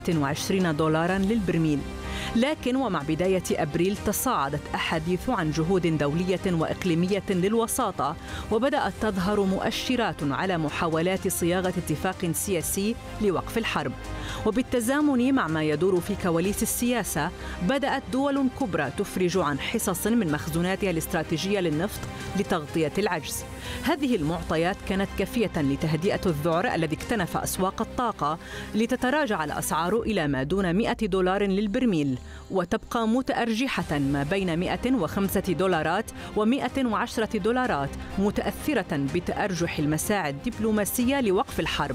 26 دولارا للبرميل. لكن ومع بداية أبريل تصاعدت أحاديث عن جهود دولية وإقليمية للوساطة، وبدأت تظهر مؤشرات على محاولات صياغة اتفاق سياسي لوقف الحرب. وبالتزامن مع ما يدور في كواليس السياسة، بدأت دول كبرى تفرج عن حصص من مخزوناتها الاستراتيجية للنفط لتغطية العجز. هذه المعطيات كانت كافية لتهدئة الذعر الذي اكتنف أسواق الطاقة لتتراجع الأسعار إلى ما دون 100 دولار للبرميل، وتبقى متأرجحة ما بين 105 دولارات و110 دولارات، متأثرة بتأرجح المساعي الدبلوماسية لوقف الحرب.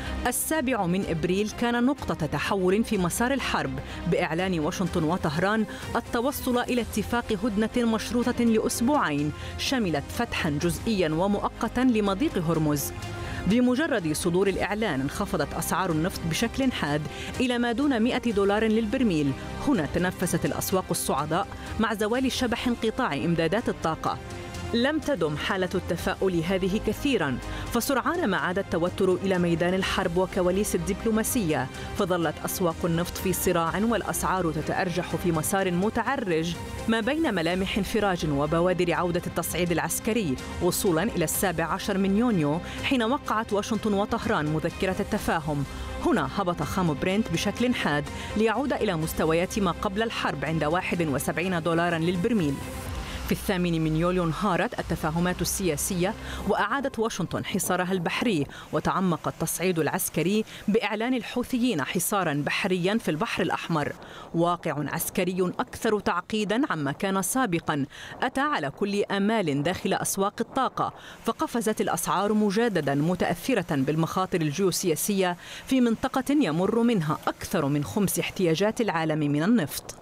7 أبريل كان نقطة تحول في مسار الحرب بإعلان واشنطن وطهران التوصل إلى اتفاق هدنة مشروطة لأسبوعين شملت فتحاً جزئياً ومؤقتاً لمضيق هرمز. بمجرد صدور الإعلان انخفضت أسعار النفط بشكل حاد إلى ما دون 100 دولار للبرميل. هنا تنفست الأسواق الصعداء مع زوال شبح انقطاع إمدادات الطاقة. لم تدم حالة التفاؤل هذه كثيراً، فسرعان ما عاد التوتر إلى ميدان الحرب وكواليس الدبلوماسية، فظلت أسواق النفط في صراع والأسعار تتأرجح في مسار متعرج ما بين ملامح انفراج وبوادر عودة التصعيد العسكري، وصولاً إلى 17 من يونيو حين وقعت واشنطن وطهران مذكرة التفاهم. هنا هبط خام برنت بشكل حاد ليعود إلى مستويات ما قبل الحرب عند 71 دولار للبرميل. في 8 من يوليو انهارت التفاهمات السياسية وأعادت واشنطن حصارها البحري، وتعمق التصعيد العسكري بإعلان الحوثيين حصاراً بحرياً في البحر الأحمر. واقع عسكري أكثر تعقيداً عما كان سابقاً أتى على كل آمال داخل أسواق الطاقة، فقفزت الأسعار مجدداً متأثرة بالمخاطر الجيوسياسية في منطقة يمر منها أكثر من خمس احتياجات العالم من النفط.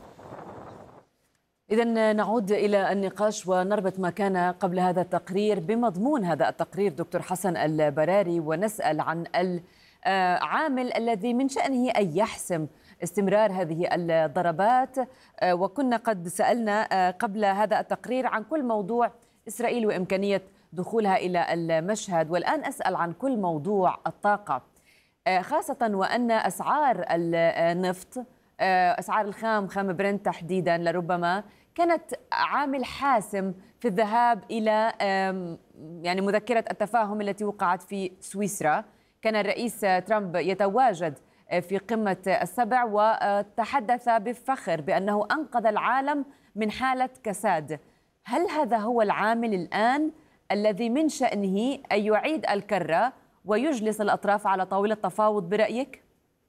إذن نعود إلى النقاش ونربط ما كان قبل هذا التقرير بمضمون هذا التقرير دكتور حسن البراري، ونسأل عن العامل الذي من شأنه أن يحسم استمرار هذه الضربات. وكنا قد سألنا قبل هذا التقرير عن كل موضوع إسرائيل وإمكانية دخولها إلى المشهد، والآن أسأل عن كل موضوع الطاقة، خاصة وأن أسعار النفط، أسعار خام برنت تحديدا لربما كانت عامل حاسم في الذهاب إلى يعني مذكرة التفاهم التي وقعت في سويسرا. كان الرئيس ترامب يتواجد في قمة السبع وتحدث بفخر بأنه أنقذ العالم من حالة كساد. هل هذا هو العامل الآن الذي من شأنه أن يعيد الكرة ويجلس الأطراف على طاولة تفاوض برأيك؟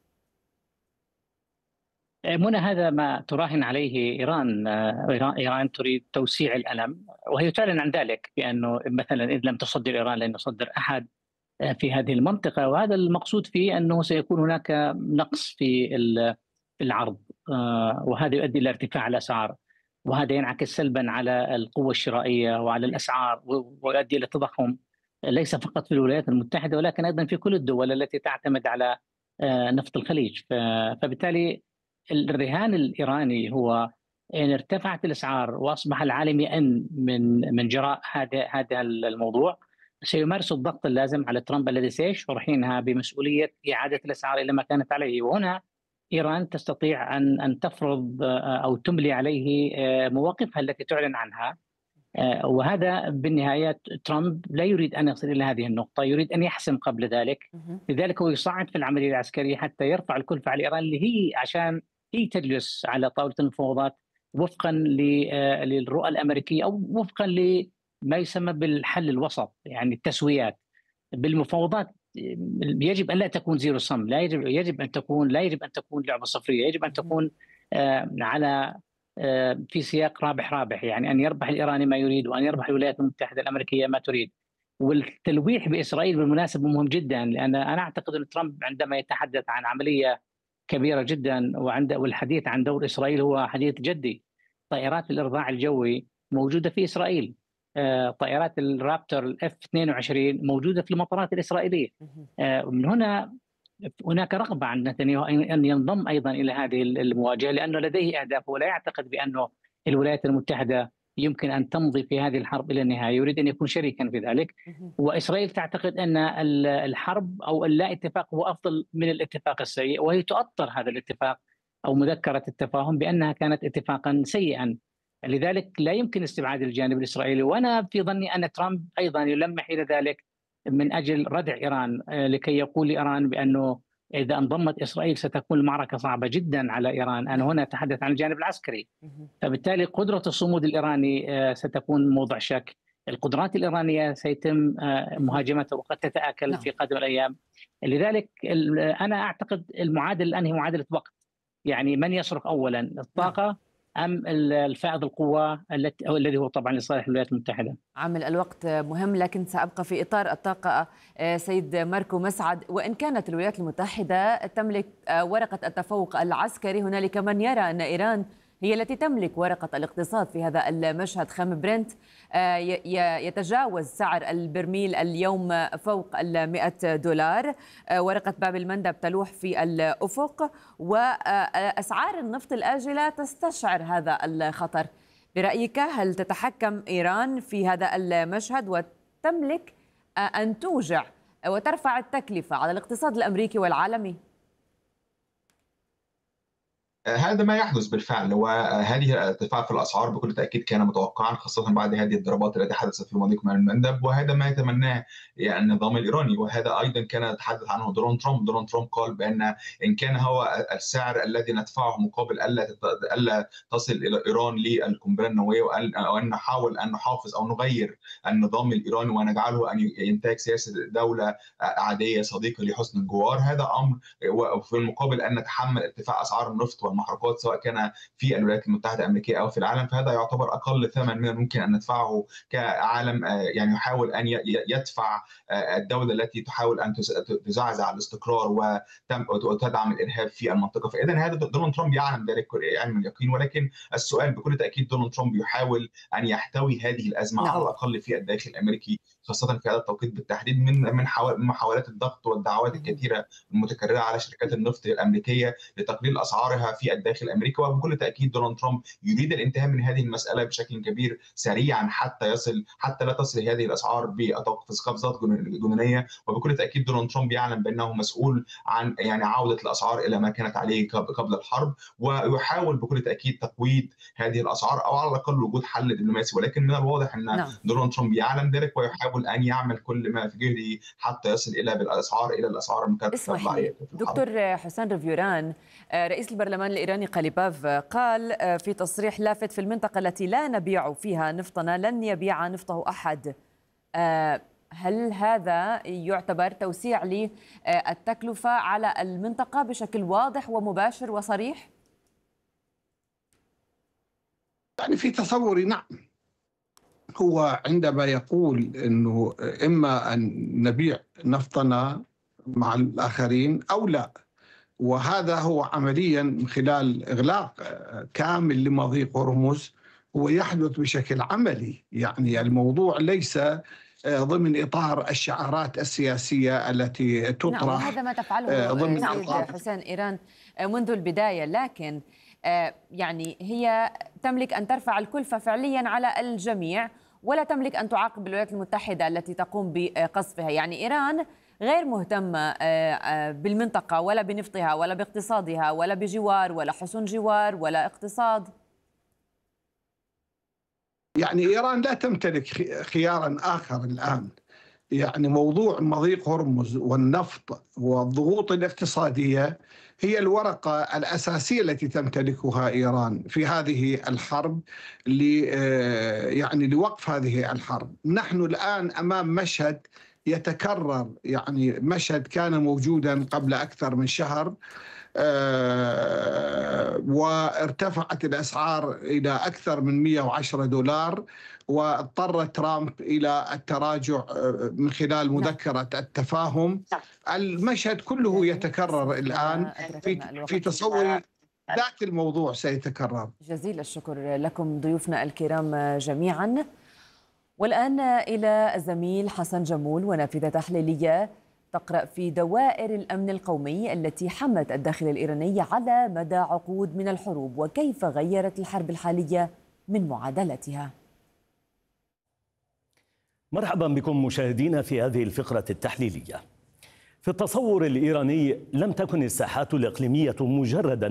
منى، هذا ما تراهن عليه إيران. إيران تريد توسيع الألم، وهي تعلن عن ذلك بأنه مثلا إذ لم تصدر إيران لن يصدر أحد في هذه المنطقة، وهذا المقصود فيه أنه سيكون هناك نقص في العرض، وهذا يؤدي إلى ارتفاع الأسعار، وهذا ينعكس سلبا على القوة الشرائية وعلى الأسعار، ويؤدي إلى التضخم ليس فقط في الولايات المتحدة ولكن أيضا في كل الدول التي تعتمد على نفط الخليج. فبالتالي الرهان الإيراني هو إن ارتفعت الأسعار وأصبح العالم يئن من جراء هذا الموضوع، سيمارس الضغط اللازم على ترامب الذي سيشعر حينها بمسؤولية إعادة الأسعار إلى ما كانت عليه. وهنا إيران تستطيع أن تفرض أو تملي عليه مواقفها التي تعلن عنها، وهذا بالنهاية ترامب لا يريد أن يصل إلى هذه النقطة، يريد أن يحسم قبل ذلك. لذلك هو يصعد في العملية العسكرية حتى يرفع الكلفة على إيران، اللي هي عشان هي تجلس على طاولة المفاوضات وفقا للرؤى الأمريكية أو وفقا لما يسمى بالحل الوسط، يعني التسويات بالمفاوضات. يجب أن لا تكون زيرو صم، لا يجب أن تكون لعبة صفرية، يجب أن تكون على في سياق رابح رابح، يعني أن يربح الإيراني ما يريد وأن يربح الولايات المتحدة الأمريكية ما تريد. والتلويح بإسرائيل بالمناسبة مهم جدا، لأن أنا أعتقد أن ترامب عندما يتحدث عن عملية كبيرة جدا والحديث عن دور إسرائيل هو حديث جدي. طائرات الإرضاع الجوي موجودة في إسرائيل، طائرات الرابتر الاف 22 موجودة في المطارات الإسرائيلية. من هنا هناك رغبة عند نتنياهو أن ينضم أيضا إلى هذه المواجهة، لأنه لديه أهداف ولا يعتقد بأنه الولايات المتحدة يمكن أن تمضي في هذه الحرب إلى النهاية، يريد أن يكون شريكا في ذلك. وإسرائيل تعتقد أن الحرب أو اللا اتفاق هو أفضل من الاتفاق السيء، وهي تؤطر هذا الاتفاق أو مذكرة التفاهم بأنها كانت اتفاقا سيئا. لذلك لا يمكن استبعاد الجانب الإسرائيلي، وأنا في ظني أن ترامب أيضا يلمح إلى ذلك من أجل ردع إيران، لكي يقول لإيران بأنه إذا انضمت إسرائيل ستكون المعركة صعبة جدا على إيران. أنا هنا أتحدث عن الجانب العسكري، فبالتالي قدرة الصمود الإيراني ستكون موضع شك. القدرات الإيرانية سيتم مهاجمتها وقد تتآكل في قادم الأيام. لذلك أنا أعتقد المعادلة الآن هي معادلة وقت، يعني من يصرف أولا، الطاقة أم الفائض القوة الذي هو طبعا لصالح الولايات المتحدة. عامل الوقت مهم، لكن سأبقى في إطار الطاقة. سيد ماركو مسعد، وإن كانت الولايات المتحدة تملك ورقة التفوق العسكري، هنالك من يرى أن إيران هي التي تملك ورقة الاقتصاد في هذا المشهد. خام برنت يتجاوز سعر البرميل اليوم فوق $100. ورقة باب المندب تلوح في الأفق، وأسعار النفط الآجلة تستشعر هذا الخطر. برأيك هل تتحكم إيران في هذا المشهد وتملك أن توجع وترفع التكلفة على الاقتصاد الأمريكي والعالمي؟ هذا ما يحدث بالفعل، وهذه الارتفاع في الاسعار بكل تاكيد كان متوقعا، خاصه بعد هذه الضربات التي حدثت في مضيق باب المندب، وهذا ما يتمناه يعني النظام الايراني، وهذا ايضا كان يتحدث عنه دونالد ترامب. دونالد ترامب قال بان ان كان هو السعر الذي ندفعه مقابل الا تصل الى ايران للقنبله النوويه، وان نحاول ان نحافظ او نغير النظام الايراني ونجعله ان ينتهج سياسه دوله عاديه صديقه لحسن الجوار، هذا امر. وفي المقابل ان نتحمل ارتفاع اسعار النفط والمحروقات سواء كان في الولايات المتحده الامريكيه او في العالم، فهذا يعتبر اقل ثمن من ممكن ان ندفعه كعالم يعني يحاول ان يدفع الدوله التي تحاول ان تزعزع الاستقرار وتدعم الارهاب في المنطقه. فاذا هذا دونالد ترامب يعلم ذلك علم اليقين، ولكن السؤال بكل تاكيد دونالد ترامب يحاول ان يحتوي هذه الازمه على الاقل في الداخل الامريكي، خاصه في هذا التوقيت بالتحديد، من محاولات الضغط والدعوات الكثيره المتكرره على شركات النفط الامريكيه لتقليل اسعارها في الداخل الامريكي. وبكل تاكيد دونالد ترامب يريد الانتهاء من هذه المساله بشكل كبير سريعا حتى لا تصل هذه الاسعار بقفزات جنونيه. وبكل تاكيد دونالد ترامب يعلم بانه مسؤول عن يعني عوده الاسعار الى ما كانت عليه قبل الحرب، ويحاول بكل تاكيد تقويض هذه الاسعار او على الاقل وجود حل دبلوماسي. ولكن من الواضح ان دونالد ترامب يعلم ذلك ويحاول ان يعمل كل ما في جهده حتى يصل الى الاسعار المكافئه. دكتور حسين رفيوران، رئيس البرلمان الإيراني قليباف قال في تصريح لافت: في المنطقة التي لا نبيع فيها نفطنا لن يبيع نفطه أحد. هل هذا يعتبر توسيع للتكلفة على المنطقة بشكل واضح ومباشر وصريح؟ يعني في تصوري نعم، هو عندما يقول أنه إما أن نبيع نفطنا مع الآخرين أو لا، وهذا هو عمليا من خلال إغلاق كامل لمضيق هرمز هو يحدث بشكل عملي. يعني الموضوع ليس ضمن إطار الشعارات السياسية التي تطرح. نعم، وهذا ما تفعله ضمن حسين إيران منذ البداية، لكن يعني هي تملك أن ترفع الكلفة فعليا على الجميع، ولا تملك أن تعاقب الولايات المتحدة التي تقوم بقصفها. يعني إيران غير مهتمة بالمنطقة ولا بنفطها ولا باقتصادها ولا بجوار ولا حصون جوار ولا اقتصاد. يعني إيران لا تمتلك خيارا آخر الآن. يعني موضوع مضيق هرمز والنفط والضغوط الاقتصادية هي الورقة الأساسية التي تمتلكها إيران في هذه الحرب يعني لوقف هذه الحرب. نحن الآن أمام مشهد يتكرر، يعني مشهد كان موجودا قبل أكثر من شهر، وارتفعت الأسعار إلى أكثر من $110، واضطر ترامب إلى التراجع من خلال مذكرة التفاهم. المشهد كله يتكرر الآن في تصوري، ذات الموضوع سيتكرر. جزيل الشكر لكم ضيوفنا الكرام جميعا. والآن إلى الزميل حسن جمول ونافذة تحليلية تقرأ في دوائر الأمن القومي التي حمت الداخل الإيراني على مدى عقود من الحروب، وكيف غيرت الحرب الحالية من معادلتها. مرحبا بكم مشاهدينا في هذه الفقرة التحليلية. في التصور الإيراني لم تكن الساحات الإقليمية مجرد